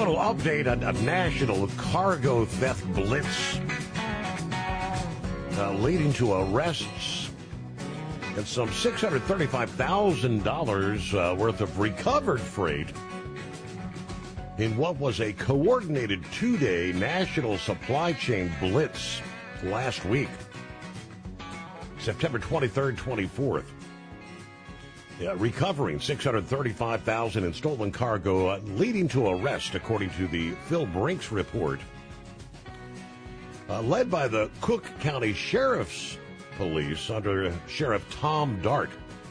criminal update on a national cargo theft blitz leading to arrests and some $635,000 worth of recovered freight in what was a coordinated two-day national supply chain blitz last week, September 23rd, 24th. Recovering $635,000 in stolen cargo, leading to arrest, according to the Phil Brinks report. Led by the Cook County Sheriff's Police under Sheriff Tom Dart.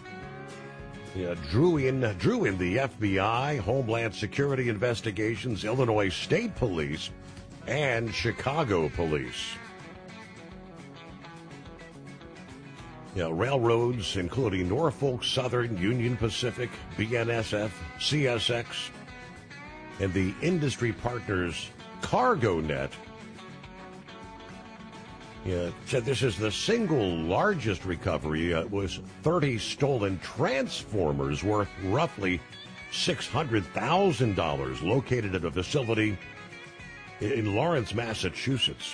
Drew in the FBI, Homeland Security Investigations, Illinois State Police, and Chicago Police. Railroads, including Norfolk Southern, Union Pacific, BNSF, CSX, and the industry partners CargoNet, said this is the single largest recovery. It was 30 stolen transformers worth roughly $600,000 located at a facility in Lawrence, Massachusetts.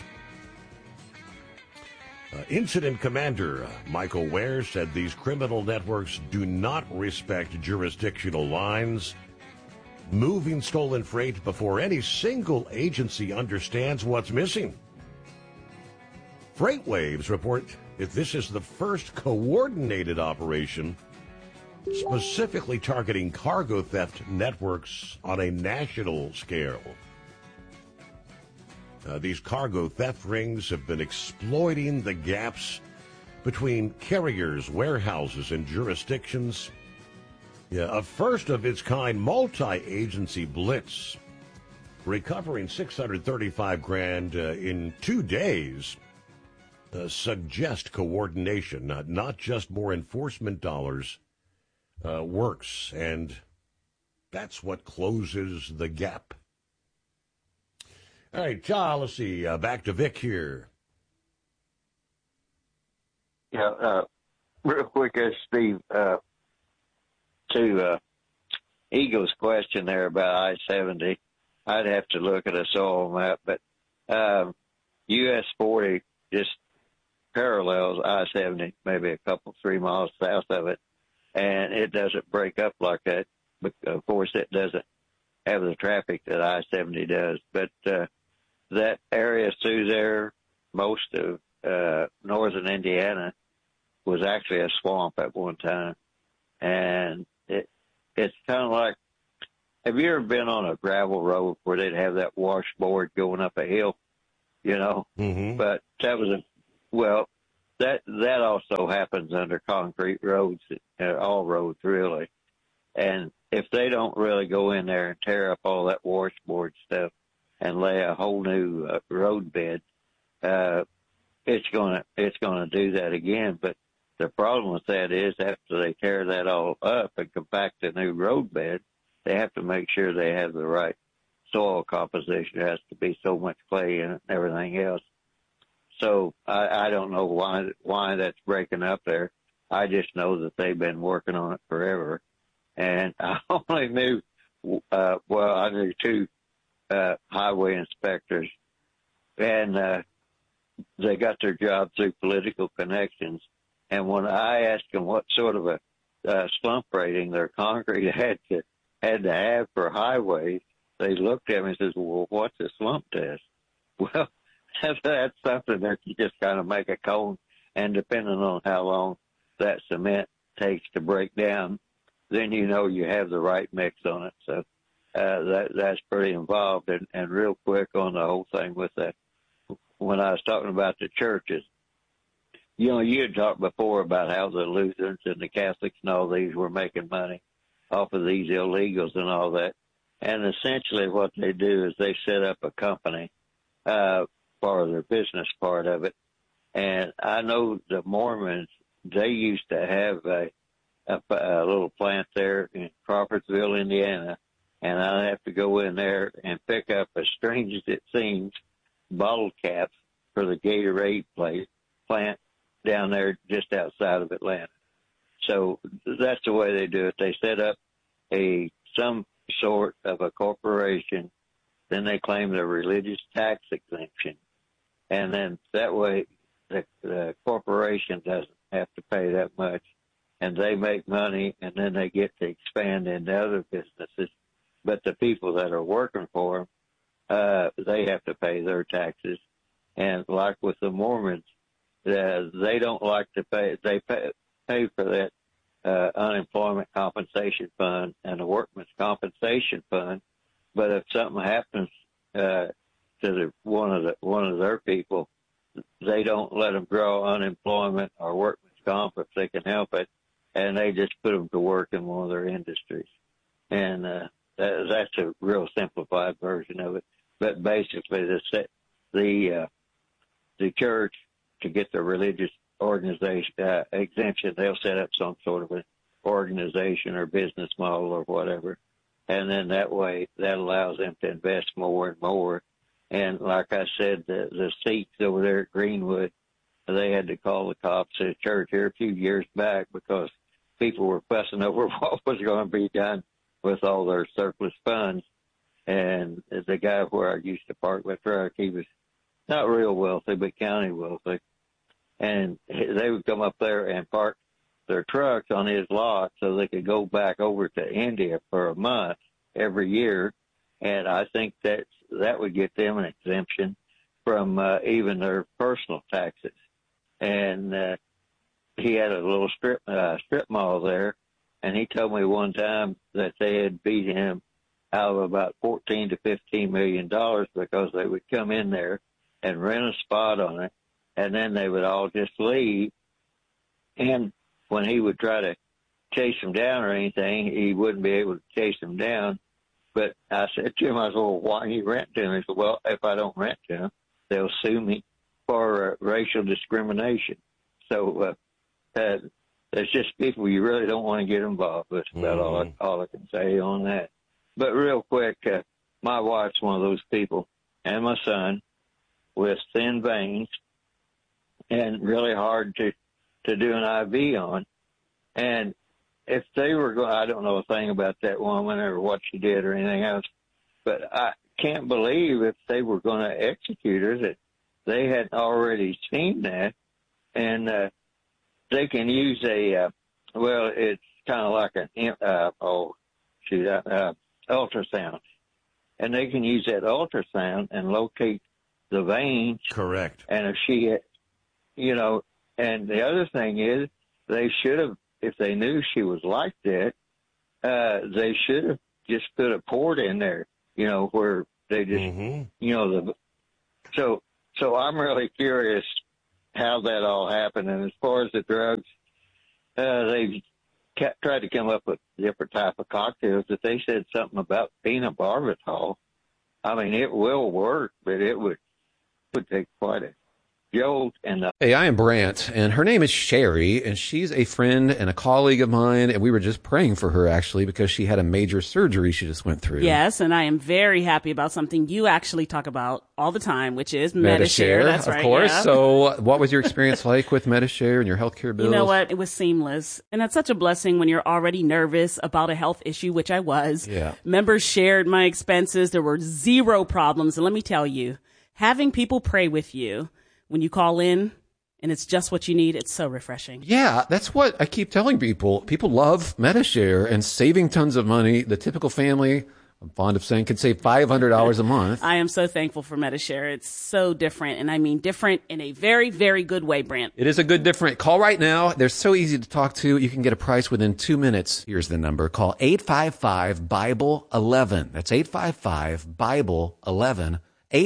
Incident Commander Michael Ware said these criminal networks do not respect jurisdictional lines, moving stolen freight before any single agency understands what's missing. FreightWaves report that this is the first coordinated operation specifically targeting cargo theft networks on a national scale. These cargo theft rings have been exploiting the gaps between carriers, warehouses, and jurisdictions. A first-of-its-kind multi-agency blitz, recovering $635,000 in 2 days, suggest coordination, not just more enforcement dollars, works, and that's what closes the gap. All right, John, let's see. Back to Vic here. Yeah, real quick, Steve, to Eagle's question there about I-70, I'd have to look at a soil map, but US 40 just parallels I-70, maybe a couple, 3 miles south of it, and it doesn't break up like that. But of course, it doesn't have the traffic that I-70 does, but that area through there, most of northern Indiana, was actually a swamp at one time. And it's kind of like, have you ever been on a gravel road where they'd have that washboard going up a hill, you know? Mm-hmm. But that was that also happens under concrete roads, all roads really. And if they don't really go in there and tear up all that washboard stuff and lay a whole new road bed, it's gonna do that again. But the problem with that is after they tear that all up and compact a new road bed, they have to make sure they have the right soil composition. There has to be so much clay in it and everything else. So I don't know why that's breaking up there. I just know that they've been working on it forever. And I only knew, I knew two highway inspectors, and they got their job through political connections. And when I asked them what sort of a slump rating their concrete had to have for highways, they looked at me and says, "Well, what's a slump test?" Well, that's something that you just kind of make a cone, and depending on how long that cement takes to break down, then you know you have the right mix on it. So that's pretty involved. And real quick on the whole thing with that, when I was talking about the churches, you know, you had talked before about how the Lutherans and the Catholics and all these were making money off of these illegals and all that. And essentially what they do is they set up a company for their business part of it. And I know the Mormons, they used to have a little plant there in Crawfordsville, Indiana, and I'd have to go in there and pick up, as strange as it seems, bottle caps for the Gatorade plant down there just outside of Atlanta. So that's the way they do it. They set up some sort of a corporation then they claim their religious tax exemption. And then that way the corporation doesn't have to pay that much, and they make money, and then they get to expand into other businesses. But the people that are working for them, they have to pay their taxes. And like with the Mormons, they don't like to pay. They pay for that unemployment compensation fund and the workman's compensation fund. But if something happens to one of their people, they don't let them draw unemployment or workman's comp if they can help it, and they just put them to work in one of their industries. And that's a real simplified version of it. But basically, the church, to get the religious organization exemption, they'll set up some sort of an organization or business model or whatever, and then that way that allows them to invest more and more. And like I said, the Sikhs over there at Greenwood, they had to call the cops at the church here a few years back because people were fussing over what was going to be done with all their surplus funds. And the guy where I used to park my truck, he was not real wealthy, but county wealthy. And they would come up there and park their trucks on his lot so they could go back over to India for a month every year. And I think that would get them an exemption from even their personal taxes. And he had a little strip mall there, and he told me one time that they had beat him out of about $14 to $15 million because they would come in there and rent a spot on it, and then they would all just leave. And when he would try to chase them down or anything, he wouldn't be able to chase them down. But I said to him, I said, well, why are you renting to him? He said, well, if I don't rent to him, they'll sue me for racial discrimination. So there's just people you really don't want to get involved with. That's about all I can say on that. But real quick, my wife's one of those people, and my son, with thin veins and really hard to do an IV on. And if they were going, I don't know a thing about that woman or what she did or anything else, but I can't believe if they were going to execute her that they had already seen that. And they can use it's kind of like an, ultrasound. And they can use that ultrasound and locate the veins. Correct. And if she, and the other thing is they should have, if they knew she was like that, they should have just put a port in there, where they just, so I'm really curious how that all happened. And as far as the drugs, they tried to come up with different type of cocktails, but they said something about phenobarbital. I mean, it will work, but it would take quite a jolt. Hey, I am Brant, and her name is Sherry, and she's a friend and a colleague of mine, and we were just praying for her, actually, because she had a major surgery she just went through. Yes, and I am very happy about something you actually talk about all the time, which is Medi-Share. That's right, of course. Yeah. So what was your experience like with Medi-Share and your healthcare bills? You know what? It was seamless. And that's such a blessing when you're already nervous about a health issue, which I was. Yeah. Members shared my expenses. There were zero problems. And let me tell you, having people pray with you when you call in and it's just what you need, it's so refreshing. Yeah, that's what I keep telling people. People love Medi-Share and saving tons of money. The typical family, I'm fond of saying, could save $500 a month. I am so thankful for Medi-Share. It's so different, and I mean different in a very, very good way, Brant. It is a good different. Call right now. They're so easy to talk to. You can get a price within 2 minutes. Here's the number. Call 855-BIBLE-11. That's 855-BIBLE-11.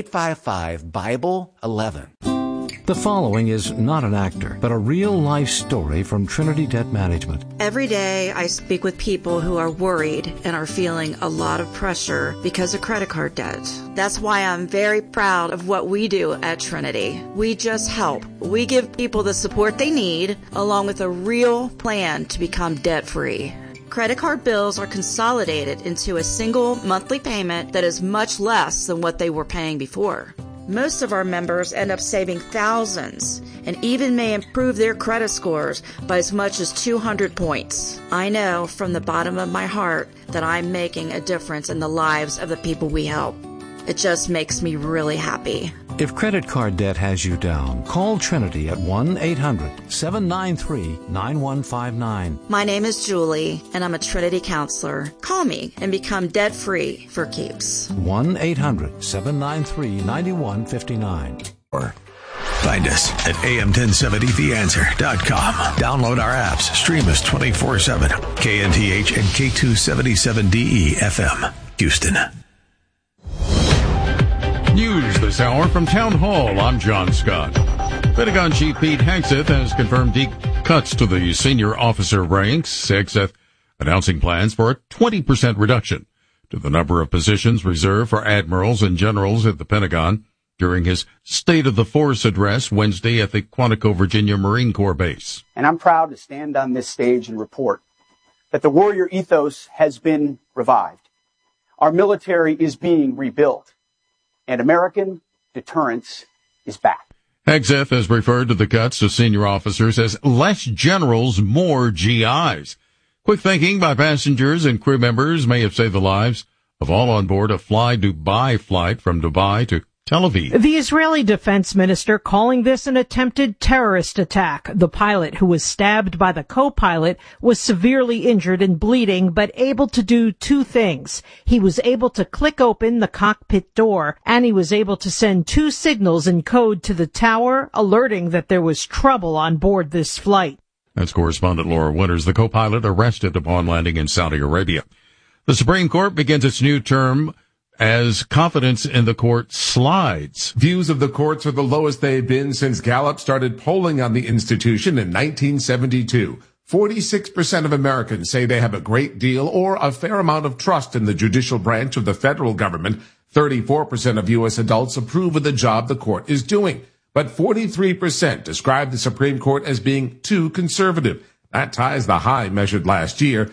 855-BIBLE-11. The following is not an actor, but a real-life story from Trinity Debt Management. Every day I speak with people who are worried and are feeling a lot of pressure because of credit card debt. That's why I'm very proud of what we do at Trinity. We just help. We give people the support they need, along with a real plan to become debt-free. Credit card bills are consolidated into a single monthly payment that is much less than what they were paying before. Most of our members end up saving thousands and even may improve their credit scores by as much as 200 points. I know from the bottom of my heart that I'm making a difference in the lives of the people we help. It just makes me really happy. If credit card debt has you down, call Trinity at 1-800-793-9159. My name is Julie, and I'm a Trinity counselor. Call me and become debt-free for keeps. 1-800-793-9159. Find us at am1070theanswer.com. Download our apps. Stream us 24/7. KNTH and K277DE FM, Houston. News this hour from Town Hall. I'm John Scott. Pentagon Chief Pete Hegseth has confirmed deep cuts to the senior officer ranks. Hegseth announcing plans for a 20% reduction to the number of positions reserved for admirals and generals at the Pentagon during his State of the Force address Wednesday at the Quantico, Virginia Marine Corps Base. And I'm proud to stand on this stage and report that the warrior ethos has been revived. Our military is being rebuilt, and American deterrence is back. Hegseth has referred to the cuts to senior officers as less generals, more GIs. Quick thinking by passengers and crew members may have saved the lives of all on board a Fly Dubai flight from Dubai to Tel Aviv. The Israeli defense minister calling this an attempted terrorist attack. The pilot, who was stabbed by the co-pilot, was severely injured and bleeding, but able to do two things. He was able to click open the cockpit door, and he was able to send two signals in code to the tower, alerting that there was trouble on board this flight. That's correspondent Laura Winters. The co-pilot arrested upon landing in Saudi Arabia. The Supreme Court begins its new term as confidence in the court slides. Views of the courts are the lowest they've been since Gallup started polling on the institution in 1972. 46% of Americans say they have a great deal or a fair amount of trust in the judicial branch of the federal government. 34% of U.S. adults approve of the job the court is doing. But 43% describe the Supreme Court as being too conservative. That ties the high measured last year.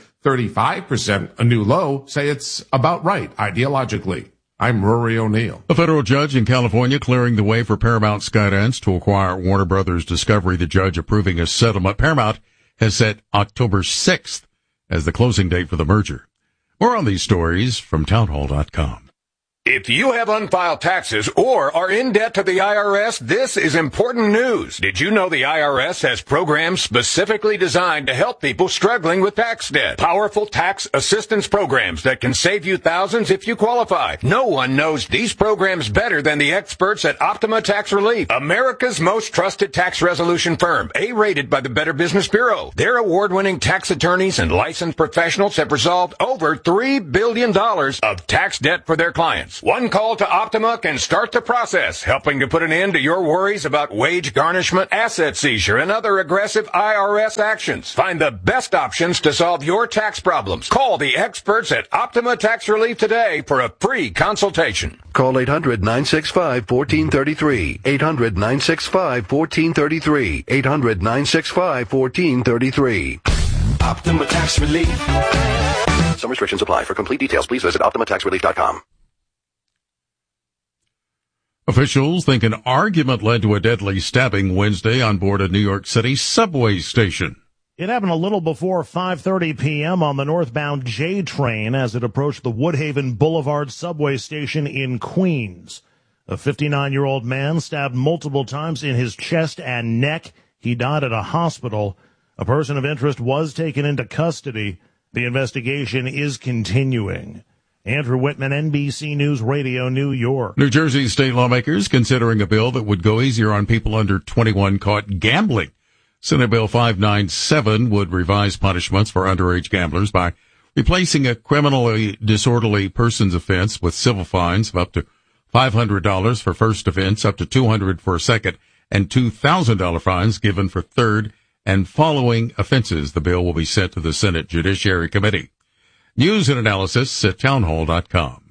35%, a new low, say it's about right ideologically. I'm Rory O'Neill. A federal judge in California clearing the way for Paramount Skydance to acquire Warner Brothers Discovery. The judge approving a settlement. Paramount has set October 6th as the closing date for the merger. More on these stories from townhall.com. If you have unfiled taxes or are in debt to the IRS, this is important news. Did you know the IRS has programs specifically designed to help people struggling with tax debt? Powerful tax assistance programs that can save you thousands if you qualify. No one knows these programs better than the experts at Optima Tax Relief, America's most trusted tax resolution firm, A-rated by the Better Business Bureau. Their award-winning tax attorneys and licensed professionals have resolved over $3 billion of tax debt for their clients. One call to Optima can start the process, helping to put an end to your worries about wage garnishment, asset seizure, and other aggressive IRS actions. Find the best options to solve your tax problems. Call the experts at Optima Tax Relief today for a free consultation. Call 800-965-1433. 800-965-1433. 800-965-1433. Optima Tax Relief. Some restrictions apply. For complete details, please visit OptimaTaxRelief.com. Officials think an argument led to a deadly stabbing Wednesday on board a New York City subway station. It happened a little before 5:30 p.m. on the northbound J train as it approached the Woodhaven Boulevard subway station in Queens. A 59-year-old man stabbed multiple times in his chest and neck. He died at a hospital. A person of interest was taken into custody. The investigation is continuing. Andrew Whitman, NBC News Radio, New York. New Jersey state lawmakers considering a bill that would go easier on people under 21 caught gambling. Senate Bill 597 would revise punishments for underage gamblers by replacing a criminally disorderly persons offense with civil fines of up to $500 for first offense, up to $200 for a second, and $2,000 fines given for third and following offenses. The bill will be sent to the Senate Judiciary Committee. News and analysis at townhall.com.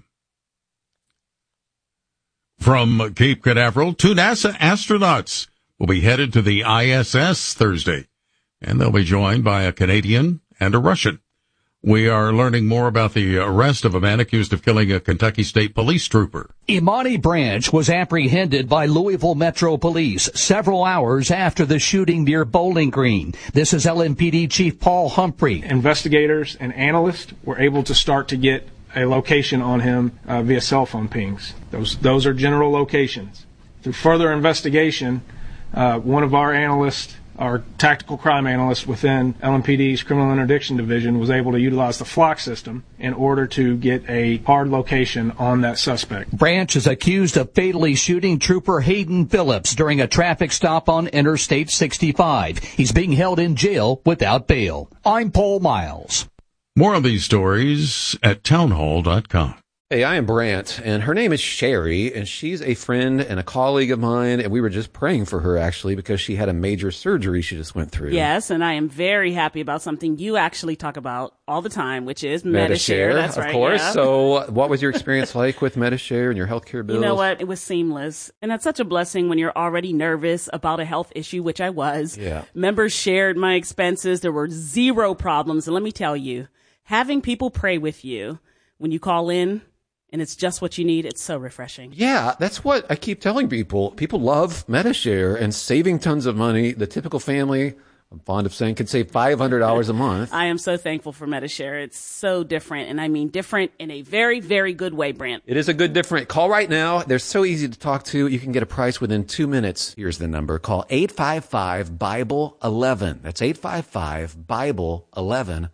From Cape Canaveral, 2 NASA astronauts will be headed to the ISS Thursday, and they'll be joined by a Canadian and a Russian. We are learning more about the arrest of a man accused of killing a Kentucky State Police trooper. Imani Branch was apprehended by Louisville Metro Police several hours after the shooting near Bowling Green. This is LMPD Chief Paul Humphrey. Investigators and analysts were able to start to get a location on him via cell phone pings. Those are general locations. Through further investigation, one of our analysts, our tactical crime analyst within LMPD's Criminal Interdiction Division, was able to utilize the Flock system in order to get a hard location on that suspect. Branch is accused of fatally shooting Trooper Hayden Phillips during a traffic stop on Interstate 65. He's being held in jail without bail. I'm Paul Miles. More of these stories at townhall.com. Hey, I am Brant, and her name is Sherry, and she's a friend and a colleague of mine, and we were just praying for her, actually, because she had a major surgery she just went through. Yes, and I am very happy about something you actually talk about all the time, which is Medi-Share. That's right, of course. Yeah. So what was your experience like with Medi-Share and your healthcare bills? You know what? It was seamless. And that's such a blessing when you're already nervous about a health issue, which I was. Yeah. Members shared my expenses. There were zero problems. And let me tell you, having people pray with you when you call in, and it's just what you need, it's so refreshing. Yeah, that's what I keep telling people. People love Medi-Share and saving tons of money. The typical family, I'm fond of saying, could save $500 a month. I am so thankful for Medi-Share. It's so different, and I mean different in a very, very good way, Brant. It is a good different. Call right now. They're so easy to talk to. You can get a price within 2 minutes. Here's the number. Call 855-BIBLE-11. That's 855-BIBLE-11.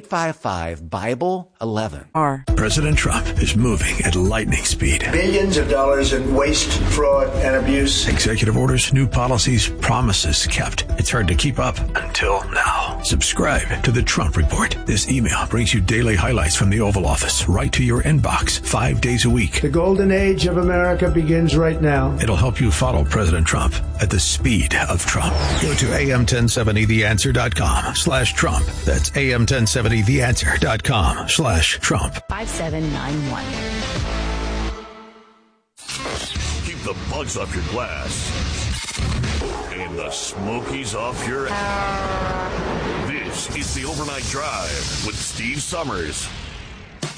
855-BIBLE-11. President Trump is moving at lightning speed. Billions of dollars in waste, fraud, and abuse. Executive orders, new policies, promises kept. It's hard to keep up until now. Subscribe to the Trump Report. This email brings you daily highlights from the Oval Office right to your inbox 5 days a week. The golden age of America begins right now. It'll help you follow President Trump at the speed of Trump. Go to am1070theanswer.com/Trump. That's am1070theanswer.com/Trump. 5791. Keep the bugs off your glass and the Smokies off your ass. This is the Overnight Drive with Steve Summers.